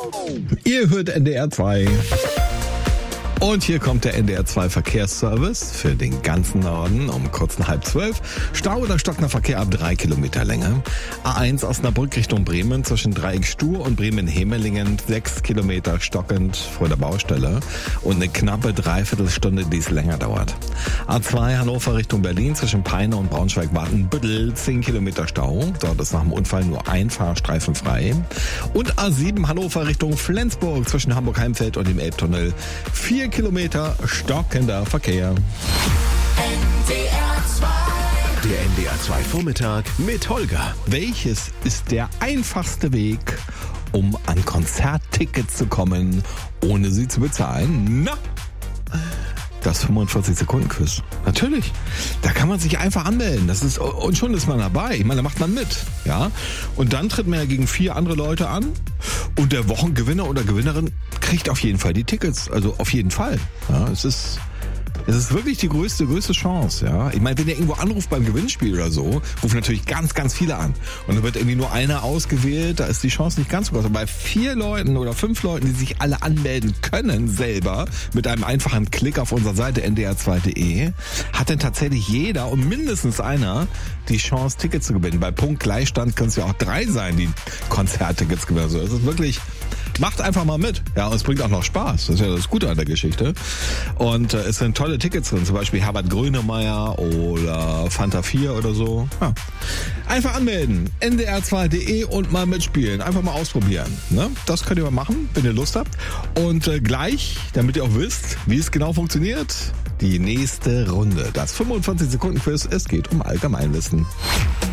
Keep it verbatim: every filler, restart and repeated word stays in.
Ihr hört N D R zwei. Und hier kommt der N D R zwei Verkehrsservice für den ganzen Norden um kurz nach halb zwölf. Stau oder stockender Verkehr ab drei Kilometer Länge. A eins Osnabrück Richtung Bremen zwischen Dreieck Stur und Bremen-Hemelingen. Sechs Kilometer stockend vor der Baustelle. Und eine knappe Dreiviertelstunde, die es länger dauert. A zwei Hannover Richtung Berlin zwischen Peine und Braunschweig-Wartenbüttel. Zehn Kilometer Stau. Dort ist nach dem Unfall nur ein Fahrstreifen frei. Und A sieben Hannover Richtung Flensburg zwischen Hamburg-Heimfeld und dem Elbtunnel. Vier Kilometer stockender Verkehr. N D R zwei. Der N D R zwei Vormittag mit Holger. Welches ist der einfachste Weg, um an Konzerttickets zu kommen, ohne sie zu bezahlen? Na, das fünfundvierzig Sekunden Quiz. Natürlich. Da kann man sich einfach anmelden. Das ist, und schon ist man dabei. Ich meine, da macht man mit. Ja? Und dann tritt man ja gegen vier andere Leute an. Und der Wochengewinner oder Gewinnerin kriegt auf jeden Fall die Tickets. Also auf jeden Fall. Ja, es ist... Es ist wirklich die größte, größte Chance, ja. Ich meine, wenn ihr irgendwo anruft beim Gewinnspiel oder so, rufen natürlich ganz, ganz viele an. Und dann wird irgendwie nur einer ausgewählt, da ist die Chance nicht ganz so groß. Aber bei vier Leuten oder fünf Leuten, die sich alle anmelden können selber, mit einem einfachen Klick auf unserer Seite n d r zwei punkt d e, hat dann tatsächlich jeder und mindestens einer die Chance, Tickets zu gewinnen. Bei Punktgleichstand können es ja auch drei sein, die Konzerttickets gewinnen. Also es ist wirklich... Macht einfach mal mit. Ja, und es bringt auch noch Spaß. Das ist ja das Gute an der Geschichte. Und äh, es sind tolle Tickets drin. Zum Beispiel Herbert Grönemeyer oder Fanta vier oder so. Ja. Einfach anmelden. n d r zwei punkt d e und mal mitspielen. Einfach mal ausprobieren. Ne? Das könnt ihr mal machen, wenn ihr Lust habt. Und äh, gleich, damit ihr auch wisst, wie es genau funktioniert, die nächste Runde. Das fünfundvierzig Sekunden Quiz. Es geht um Allgemeinwissen.